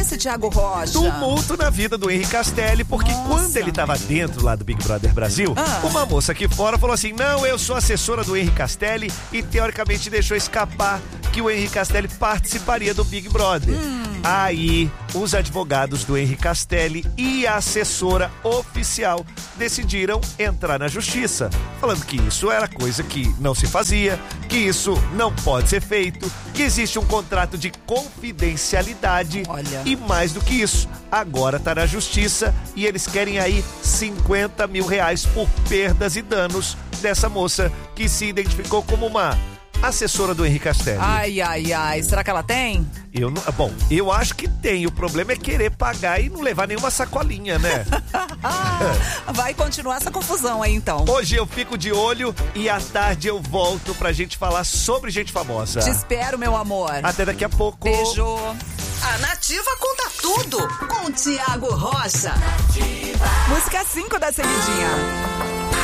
esse, Thiago Rocha? Tumulto na vida do Henri Castelli, porque quando ele tava dentro lá do Big Brother Brasil, uma moça aqui fora falou assim: não, eu sou assessora do Henri Castelli, e teoricamente deixou escapar que o Henri Castelli participaria do Big Brother. Aí, os advogados do Henri Castelli e a assessora oficial decidiram entrar na justiça, falando que isso era coisa que não se fazia, que isso não pode ser feito, que existe um contrato de confidencialidade. Olha. E mais do que isso, agora tá na justiça e eles querem aí 50 mil reais por perdas e danos dessa moça que se identificou como uma assessora do Henri Castelli. Ai, ai, ai. Será que ela tem? Eu acho que tem. O problema é querer pagar e não levar nenhuma sacolinha, né? Vai continuar essa confusão aí, então. Hoje eu fico de olho e à tarde eu volto pra gente falar sobre gente famosa. Te espero, meu amor. Até daqui a pouco. Beijo. A Nativa conta tudo com Thiago Rocha. Música 5 da Seguidinha.